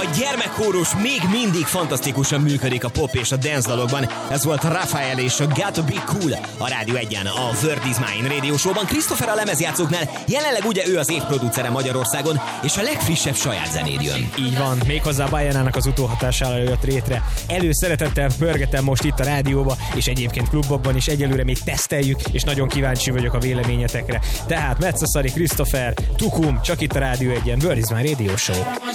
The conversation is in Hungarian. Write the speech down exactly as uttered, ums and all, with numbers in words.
A gyermekkórus még mindig fantasztikusan működik a pop és a dance dalokban. Ez volt Rafael és a Got to Be Cool a Rádió egyen, a Word is Mine Radio Show-ban. Christopher a lemezjátszóknál, jelenleg ugye ő az évproducere Magyarországon, és a legfrissebb saját zenéd jön. Így van, méghozzá Bajánának az utóhatására jött rétre. Előszeretettel pörgetem most itt a rádióba, és egyébként klubokban is egyelőre még teszteljük, és nagyon kíváncsi vagyok a véleményetekre. Tehát Metszaszari Christopher, Tukum, csak itt a Rádió egyen, Word is Mine Radio Show.